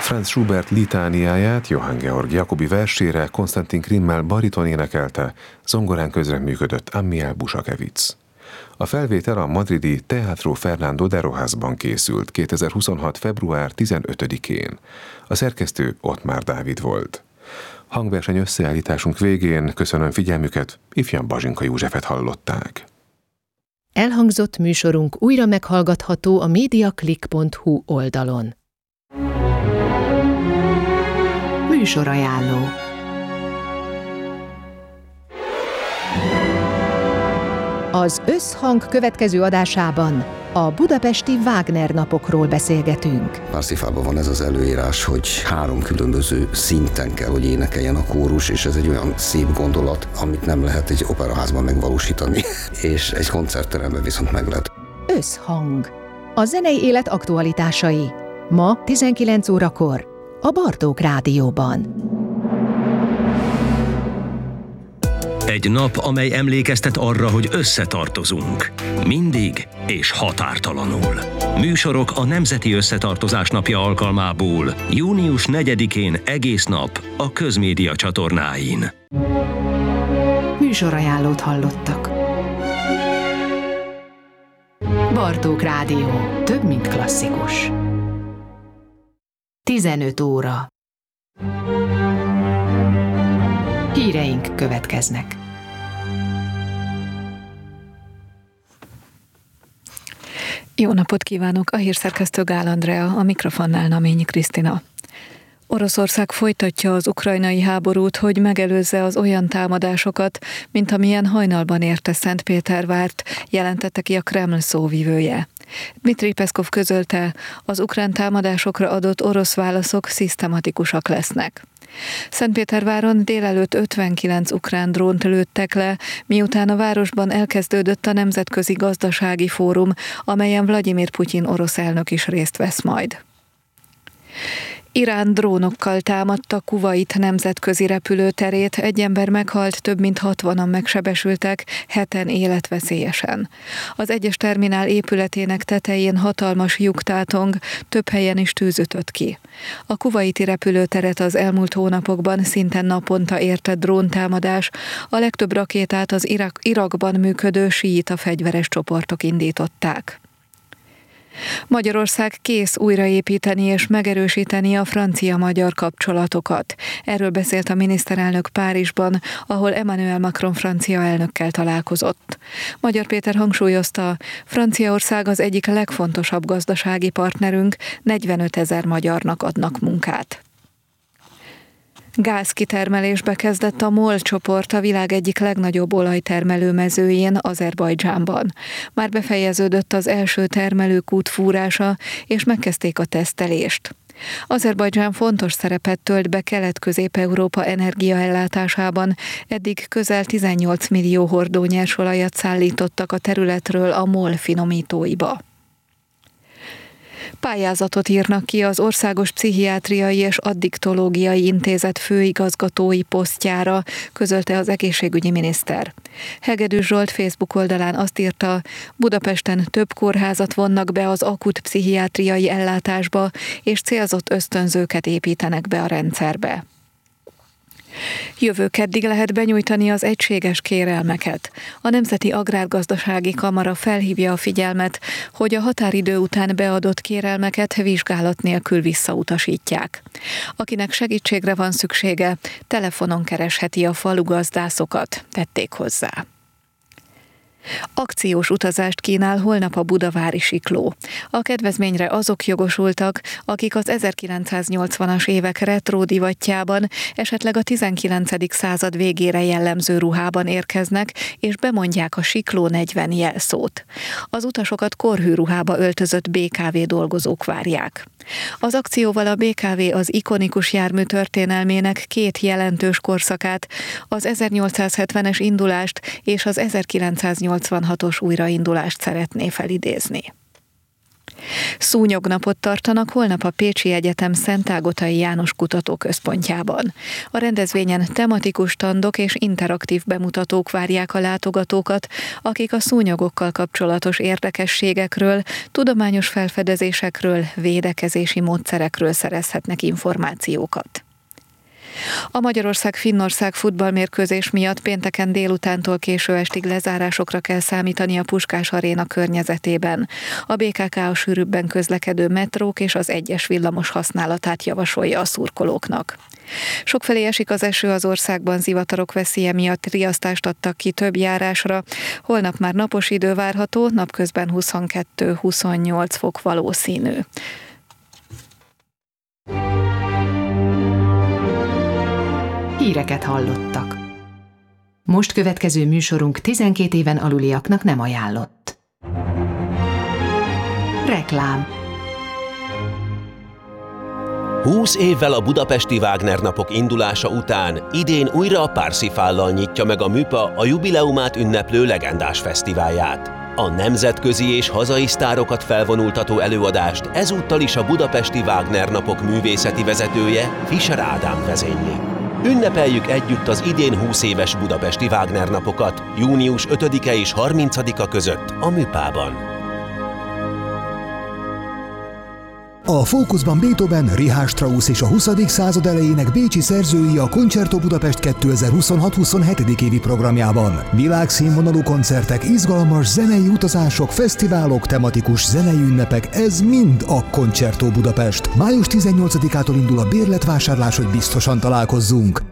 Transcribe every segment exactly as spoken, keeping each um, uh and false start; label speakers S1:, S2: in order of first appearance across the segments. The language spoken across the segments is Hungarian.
S1: Franz Schubert litániáját Johann Georg Jacobi versére Konstantin Krimmel bariton énekelte, zongorán közreműködött Amiel Busakevitz. A felvétel a madridi Teatro Fernando de Rojasban készült kétezer-huszonhat. február tizenötödikén. A szerkesztő Ottmár Dávid volt. Hangverseny összeállításunk végén köszönöm figyelmüket, ifjabb Bazsinka Józsefet hallották.
S2: Elhangzott műsorunk újra meghallgatható a mediaclick pont hu oldalon. Műsorajánló. Az Összhang következő adásában a budapesti Wagner napokról beszélgetünk.
S3: Parsifalban van ez az előírás, hogy három különböző szinten kell, hogy énekeljen a kórus, és ez egy olyan szép gondolat, amit nem lehet egy operaházban megvalósítani, és egy koncertteremben viszont meg lehet.
S2: Összhang. A zenei élet aktualitásai. Ma tizenkilenc órakor a Bartók Rádióban.
S4: Egy nap, amely emlékeztet arra, hogy összetartozunk. Mindig és határtalanul. Műsorok a Nemzeti Összetartozás Napja alkalmából június negyedikén egész nap a Közmédia csatornáin.
S2: Műsorajánlót hallottak. Bartók Rádió. Több, mint klasszikus. tizenöt óra. Híreink következnek.
S5: Jó napot kívánok! A hírszerkesztő Gál Andrea, a mikrofonnál Naményi Krisztina. Oroszország folytatja az ukrajnai háborút, hogy megelőzze az olyan támadásokat, mint amilyen hajnalban érte Szentpétervárt, jelentette ki a Kreml szóvivője. Dmitri Peszkov közölte, az ukrán támadásokra adott orosz válaszok szisztematikusak lesznek. Szentpéterváron délelőtt ötvenkilenc ukrán drónt lőttek le, miután a városban elkezdődött a Nemzetközi Gazdasági Fórum, amelyen Vladimir Putyin orosz elnök is részt vesz majd. Irán drónokkal támadta Kuvait nemzetközi repülőterét, egy ember meghalt, több mint hatvanan megsebesültek, heten életveszélyesen. Az egyes terminál épületének tetején hatalmas lyuk tátong, több helyen is tűz ütött ki. A kuvaiti repülőteret az elmúlt hónapokban szinte naponta érte dróntámadás, a legtöbb rakétát az Irak, Irakban működő síita fegyveres csoportok indították. Magyarország kész újraépíteni és megerősíteni a francia-magyar kapcsolatokat. Erről beszélt a miniszterelnök Párizsban, ahol Emmanuel Macron francia elnökkel találkozott. Magyar Péter hangsúlyozta, Franciaország az egyik legfontosabb gazdasági partnerünk, negyvenötezer magyarnak adnak munkát. Gázkitermelésbe kezdett a MOL csoport a világ egyik legnagyobb olajtermelő mezőjén, Azerbajdzsánban. Már befejeződött az első termelőkút fúrása, és megkezdték a tesztelést. Azerbajdzsán fontos szerepet tölt be Kelet-Közép-Európa energiaellátásában, eddig közel tizennyolc millió hordó nyersolajat szállítottak a területről a MOL finomítóiba. Pályázatot írnak ki az Országos Pszichiátriai és Addiktológiai Intézet főigazgatói posztjára, közölte az egészségügyi miniszter. Hegedűs Zsolt Facebook oldalán azt írta, Budapesten több kórházat vonnak be az akut pszichiátriai ellátásba, és célzott ösztönzőket építenek be a rendszerbe. Jövő keddig lehet benyújtani az egységes kérelmeket. A Nemzeti Agrárgazdasági Kamara felhívja a figyelmet, hogy a határidő után beadott kérelmeket vizsgálat nélkül visszautasítják. Akinek segítségre van szüksége, telefonon keresheti a falugazdászokat, tették hozzá. Akciós utazást kínál holnap a budavári sikló. A kedvezményre azok jogosultak, akik az ezerkilencszáznyolcvanas évek retro divatjában, esetleg a tizenkilencedik század végére jellemző ruhában érkeznek, és bemondják a Sikló negyven jelszót. Az utasokat korhű ruhába öltözött bé ká vé dolgozók várják. Az akcióval a bé ká vé az ikonikus jármű történelmének két jelentős korszakát, az ezernyolcszázhetvenes indulást és az ezerkilencszáznyolcvanhatos újraindulást szeretné felidézni. Szúnyognapot tartanak holnap a Pécsi Egyetem Szent Ágotai János Kutatóközpontjában. A rendezvényen tematikus standok és interaktív bemutatók várják a látogatókat, akik a szúnyogokkal kapcsolatos érdekességekről, tudományos felfedezésekről, védekezési módszerekről szerezhetnek információkat. A Magyarország-Finnország futballmérkőzés miatt pénteken délutántól késő estig lezárásokra kell számítani a Puskás Aréna környezetében. A bé ká ká a sűrűbben közlekedő metrók és az egyes villamos használatát javasolja a szurkolóknak. Sokfelé esik az eső az országban, zivatarok veszélye miatt riasztást adtak ki több járásra. Holnap már napos idő várható, napközben huszonkettő-huszonnyolc fok valószínű.
S2: Híreket hallottak. Most következő műsorunk tizenkét éven aluliaknak nem ajánlott. Reklám.
S6: húsz évvel a budapesti Wagner napok indulása után idén újra a Parsifállal nyitja meg a MÜPA a jubileumát ünneplő legendás fesztiválját. A nemzetközi és hazai sztárokat felvonultató előadást ezúttal is a budapesti Wagner napok művészeti vezetője, Fischer Ádám vezényli. Ünnepeljük együtt az idén húsz éves budapesti Wagner napokat június ötödike és harmincadika között a MÜPában.
S7: A fókuszban Beethoven, Richard Strauss és a huszadik század elejének bécsi szerzői a Concerto Budapest kétezer-huszonhat-huszonhetedik évi programjában. Világszínvonalú koncertek, izgalmas zenei utazások, fesztiválok, tematikus zenei ünnepek, ez mind a Concerto Budapest. május tizennyolcadikától indul a bérletvásárlás, hogy biztosan találkozzunk.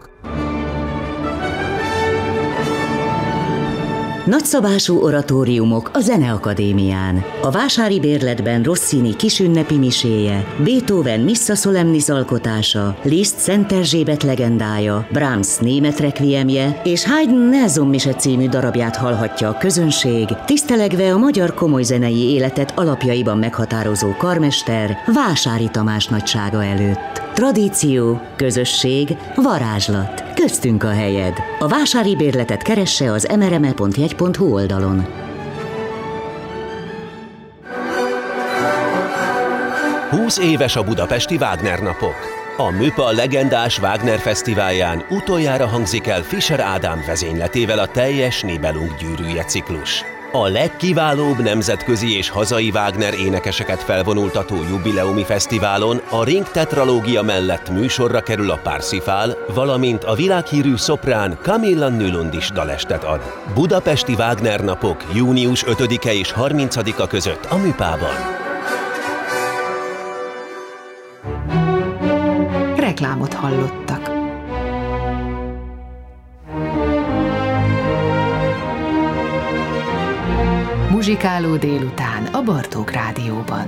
S8: Nagyszabású oratóriumok a Zeneakadémián. A vásári bérletben Rossini kisünnepi miséje, Beethoven Missa Solemnis alkotása, Liszt Szent Erzsébet legendája, Brahms német requiemje és Haydn Nelson mise című darabját hallhatja a közönség, tisztelegve a magyar komolyzenei életet alapjaiban meghatározó karmester Vásári Tamás nagysága előtt. Tradíció, közösség, varázslat. Köztünk a helyed. A vásári bérletet keresse az em er em e pont jegy pont hu oldalon.
S6: húsz éves a budapesti Wagner napok. A MÜPA legendás Wagner fesztiválján utoljára hangzik el Fischer Ádám vezényletével a teljes Nibelung gyűrűje ciklus. A legkiválóbb nemzetközi és hazai Wagner énekeseket felvonultató jubileumi fesztiválon a Ring tetralógia mellett műsorra kerül a Parsifal, valamint a világhírű szoprán Camilla Nylund is dalestet ad. Budapesti Wagner napok június ötödike és harmincadika között a MÜPában.
S2: Reklámot hallottak. Muzsikáló délután a Bartók Rádióban.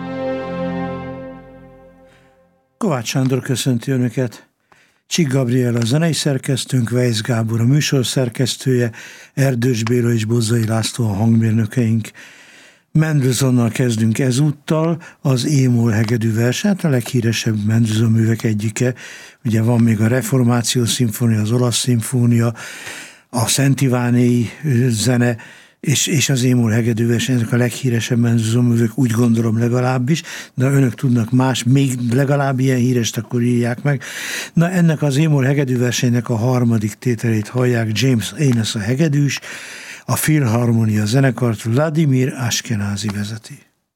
S9: Kovács Sándor köszönti Önöket. Csik Gabriel a zenei szerkesztőnk, Weisz Gábor a műsor szerkesztője, Erdős Béla és Bozzai László a hangmérnökeink. Mendelssohnnal kezdünk ezúttal, az E-moll hegedű verset, a leghíresebb Mendelssohn művek egyike. Ugye van még a Reformáció szimfónia, az olasz szimfónia, a Szent Ivánéi zene, és, és az E-moll hegedűverseny, ezek a leghíresebb Mendelssohn művek, úgy gondolom legalábbis, de önök tudnak más, még legalább ilyen hírest, akkor írják meg. Na, ennek az E-moll hegedűversenynek a harmadik tételét hallják, James Aines a hegedűs, a Philharmonia zenekart Vladimir Ashkenazi vezeti.